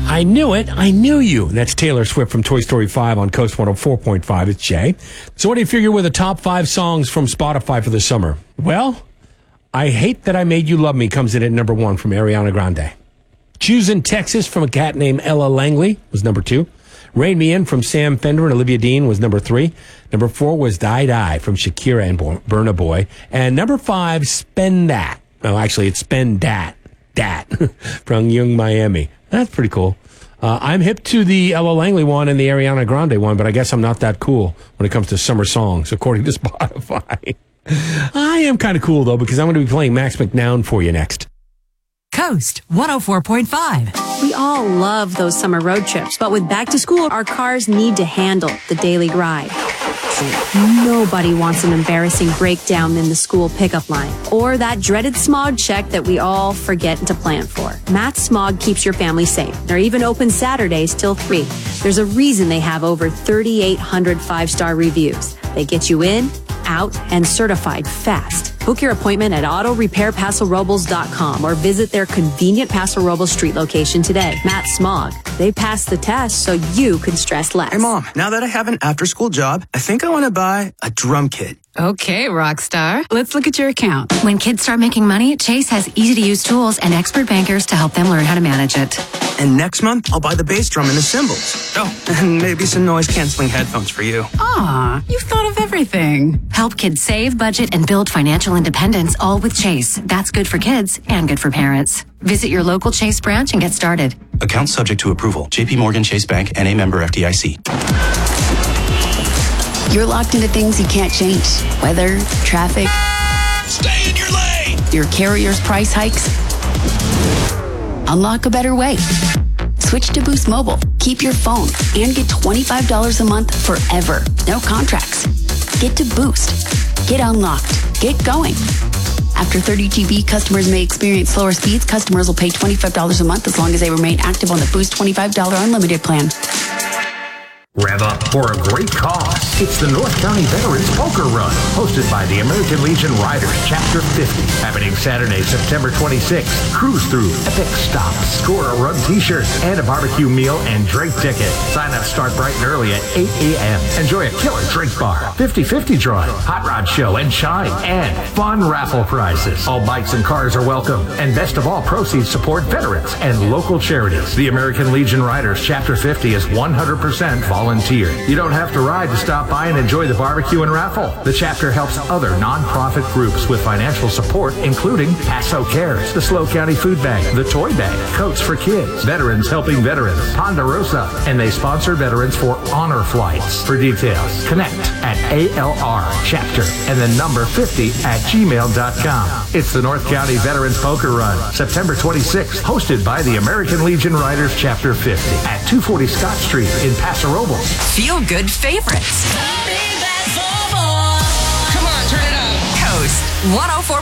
I knew it. I knew you. That's Taylor Swift from Toy Story 5 on Coast 104.5. It's Jay. So what do you figure were the top 5 songs from Spotify for the summer? Well, I Hate That I Made You Love Me comes in at number 1 from Ariana Grande. Choosing Texas from a cat named Ella Langley was number 2. Rain Me In from Sam Fender and Olivia Dean was number 3. Number 4 was Die Die from Shakira and Burna Boy. And number 5, Spend That. No, actually, it's Spend Dat from Young Miami. That's pretty cool. I'm hip to the Ella Langley one and the Ariana Grande one, but I guess I'm not that cool when it comes to summer songs, according to Spotify. I am kind of cool, though, because I'm going to be playing Max McNown for you next. Coast 104.5. We all love those summer road trips, but with back to school, our cars need to handle the daily grind. Nobody wants an embarrassing breakdown in the school pickup line or that dreaded smog check that we all forget to plan for. Matt's Smog keeps your family safe. They're even open Saturdays till 3. There's a reason they have over 3,800 5-star reviews. They get you in, out, and certified fast. Book your appointment at autorepairpasorobles.com or visit their convenient Paso Robles Street location today. Matt Smog. They pass the test so you can stress less. Hey, Mom, now that I have an after-school job, I think I want to buy a drum kit. Okay, Rockstar. Let's look at your account. When kids start making money, Chase has easy-to-use tools and expert bankers to help them learn how to manage it. And next month, I'll buy the bass drum and the cymbals. Oh, and maybe some noise-canceling headphones for you. Aw, you've thought of everything. Help kids save, budget, and build financial independence, all with Chase. That's good for kids and good for parents. Visit your local Chase branch and get started. Account subject to approval. JP Morgan Chase Bank, N.A. member FDIC. You're locked into things you can't change. Weather, traffic. Stay in your lane! Your carrier's price hikes. Unlock a better way. Switch to Boost Mobile. Keep your phone and get $25 a month forever. No contracts. Get to Boost. Get unlocked. Get going. After 30 GB, customers may experience slower speeds. Customers will pay $25 a month as long as they remain active on the Boost $25 unlimited plan. Rev up for a great cause. It's the North County Veterans Poker Run, hosted by the American Legion Riders Chapter 50, happening Saturday, September 26th. Cruise through epic stops, score a run t-shirt, and a barbecue meal and drink ticket. Sign-ups start bright and early at 8 a.m. Enjoy a killer drink bar, 50-50 drawing, hot rod show and shine, and fun raffle prizes. All bikes and cars are welcome, and best of all, proceeds support veterans and local charities. The American Legion Riders Chapter 50 is 100% volunteer. You don't have to ride to stop by and enjoy the barbecue and raffle. The chapter helps other nonprofit groups with financial support, including Paso Cares, the SLO County Food Bank, the Toy Bank, Coats for Kids, Veterans Helping Veterans, Ponderosa, and they sponsor veterans for honor flights. For details, connect at ALR Chapter and the number 50@gmail.com. It's the North County Veterans Poker Run, September 26th, hosted by the American Legion Riders Chapter 50 at 240 Scott Street in Paso Robles. Feel good favorites. Come on, turn it up. Coast 104.5.